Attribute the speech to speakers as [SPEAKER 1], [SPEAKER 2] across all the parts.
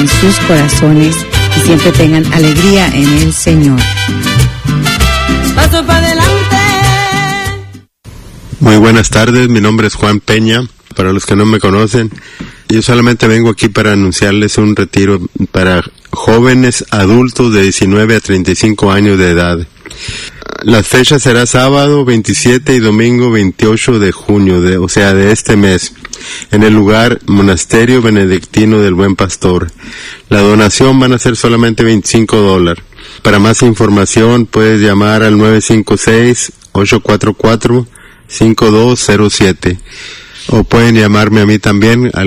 [SPEAKER 1] en sus corazones y siempre tengan alegría en el Señor.
[SPEAKER 2] Paso para adelante.
[SPEAKER 3] Muy buenas tardes, mi nombre es Juan Peña. Para los que no me conocen, yo solamente vengo aquí para anunciarles un retiro para jóvenes adultos de 19 a 35 años de edad. La fecha será sábado 27 y domingo 28 de junio, de este mes, en el lugar Monasterio Benedictino del Buen Pastor. La donación van a ser solamente $25. Para más información puedes llamar al 956-844-5207 o pueden llamarme a mí también al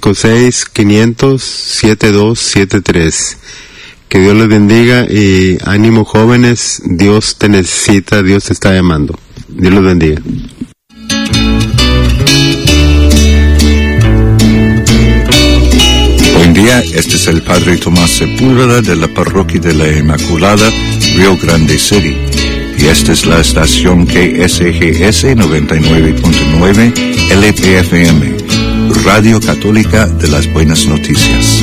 [SPEAKER 3] 956-500-7273. Que Dios les bendiga y ánimo jóvenes, Dios te necesita, Dios te está llamando. Dios los bendiga.
[SPEAKER 4] Buen día, este es el Padre Tomás Sepúlveda de la Parroquia de la Inmaculada, Rio Grande City. Y esta es la estación KSGS 99.9 LPFM, Radio Católica de las Buenas Noticias.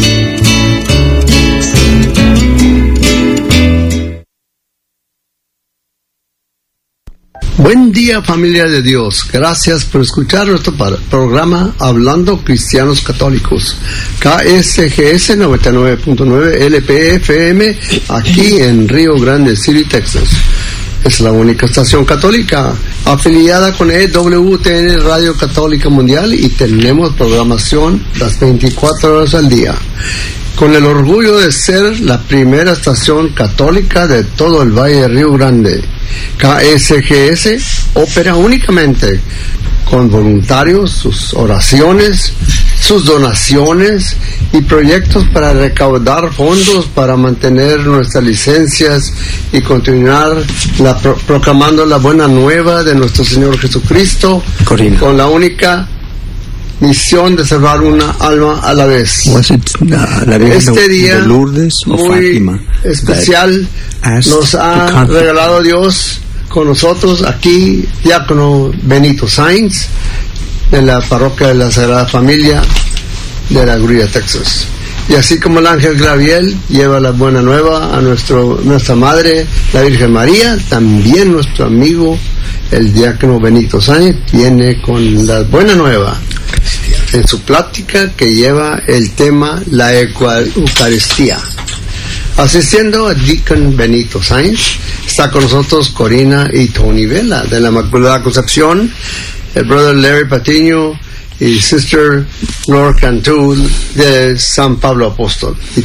[SPEAKER 5] Buen día, familia de Dios. Gracias por escuchar nuestro programa Hablando Cristianos Católicos, KSGS 99.9 LPFM, aquí en Rio Grande City, Texas. Es la única estación católica afiliada con EWTN Radio Católica Mundial y tenemos programación las 24 horas al día. Con el orgullo de ser la primera estación católica de todo el Valle de Río Grande, KSGS opera únicamente con voluntarios, sus oraciones, sus donaciones y proyectos para recaudar fondos para mantener nuestras licencias y continuar proclamando la buena nueva de nuestro Señor Jesucristo, Corina, con la única misión de salvar una alma a la vez. Este día
[SPEAKER 6] de Lourdes o
[SPEAKER 5] muy
[SPEAKER 6] Fátima
[SPEAKER 5] especial nos ha regalado Dios con nosotros aquí, diácono Benito Sainz, de la Parroquia de la Sagrada Familia de la Grulla, Texas. Y así como el ángel Gabriel lleva la buena nueva a nuestra madre, la Virgen María, también nuestro amigo, el diácono Benito Sainz, viene con la buena nueva en su plática que lleva el tema la Eucaristía. Asistiendo a Deacon Benito Sainz, está con nosotros Corina y Tony Vela de la Inmaculada Concepción, el brother Larry Patiño y sister Nora Cantú de San Pablo Apóstol.